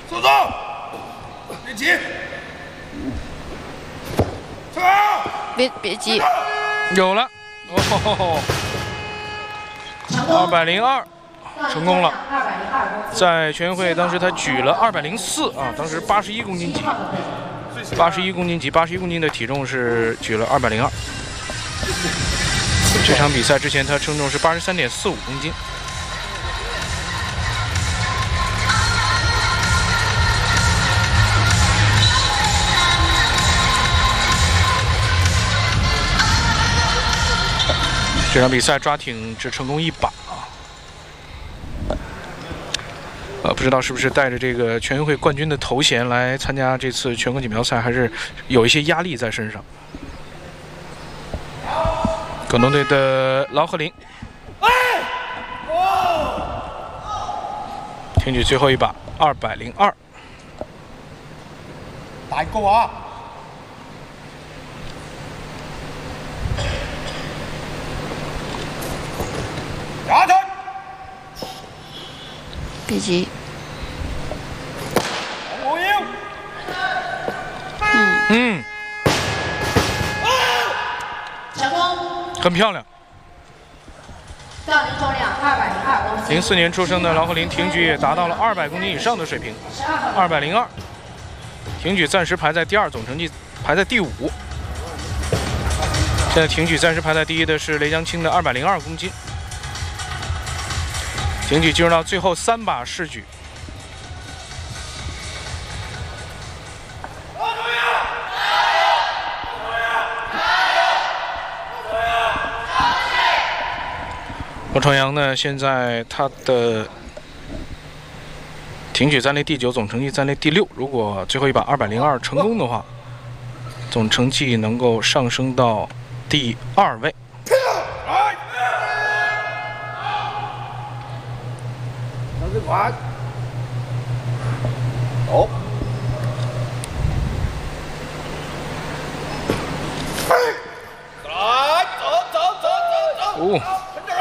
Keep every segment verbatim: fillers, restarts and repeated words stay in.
坐坐，别急，走。 别别急， 有了，哦，二百零二，成功了。在全运会当时他举了二百零四啊，当时八十一公斤级，八十一公斤级，八十一公斤的体重是举了二百零二。这场比赛之前他称重是八十三点四五公斤。 这场比赛抓挺只成功一把啊，呃，不知道是不是带着这个全运会冠军的头衔来参加这次全国锦标赛，还是有一些压力在身上。广东队的劳鹤林，挺举最后一把二百零二， 大高啊！ 下去， 别急。 我赢。 嗯嗯， 成功。 很漂亮。 杠铃重量二百零二公斤。 零四年出生的劳鹤林挺举也达到了二百公斤以上的水平，二百零二。挺举暂时排在第二，总成绩排在第五。现在挺举暂时排在第一的是雷江青的二百零二公斤。 挺举进入到最后三把试举，罗朝阳呢，现在他的挺举暂列第九，总成绩暂列第六。如果最后一把二百零二成功的话，总成绩能够上升到第二位。 快，走，来，走走走走走， 哦， 跟这儿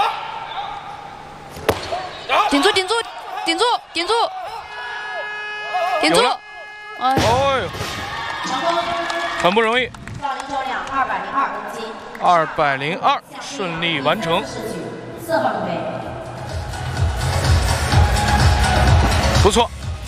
啊， 顶住，顶住，顶住，顶住，顶住！哎， 哦呦，很不容易。 杠铃重量二百零二公斤。 二百零二顺利完成。 四号位。 不错，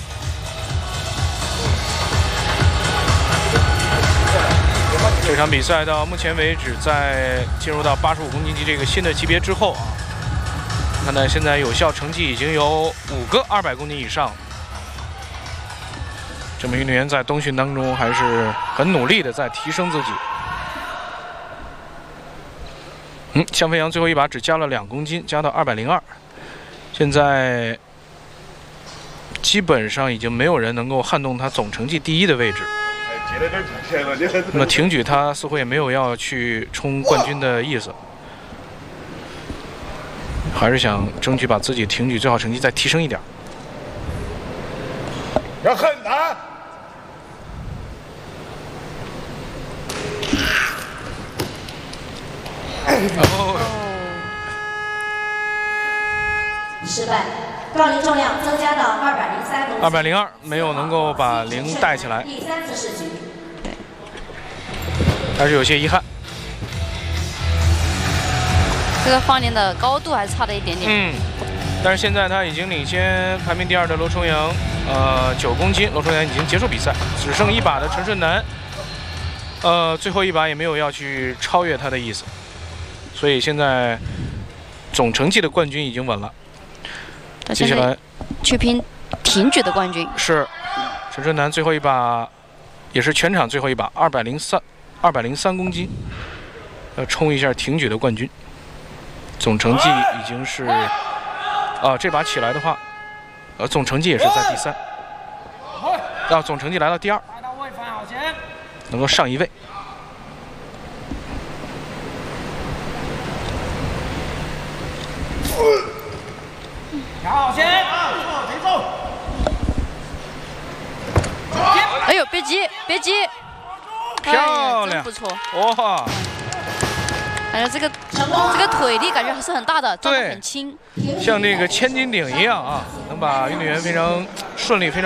这场比赛到目前为止，在进入到八十五公斤级这个新的级别之后啊，看来现在有效成绩已经有五个二百公斤以上。这名运动员在冬训当中还是很努力的在提升自己。嗯，向飞扬最后一把只加了两公斤，加到二百零二，现在。 基本上已经没有人能够撼动他总成绩第一的位置。那么挺举他似乎也没有要去冲冠军的意思，还是想争取把自己挺举最好成绩再提升一点。 要很难。 哦， 失败。 杠铃重量增加到二百零三公斤。 二百零二没有能够把零带起来， 第三次试举， 还是有些遗憾。 这个放连的高度还差了一点点。 嗯，但是现在他已经领先排名第二的罗重阳，呃，九公斤。罗重阳已经结束比赛，只剩一把的陈顺南，呃，最后一把也没有要去超越他的意思，所以现在总成绩的冠军已经稳了。 接下来去拼挺举的冠军是陈顺南最后一把，也是全场最后一把，二百零三，二百零三公斤，要冲一下挺举的冠军。总成绩已经是，啊，这把起来的话，呃，总成绩也是在第三，啊，总成绩来到第二，能够上一位。 调好先，没错。 哎呦，别急，别急， 漂亮， 真不错， 哇！ 感觉这个这个腿力感觉还是很大的，抓得很轻， 像那个千斤顶一样啊，能把运动员非常顺利、非常。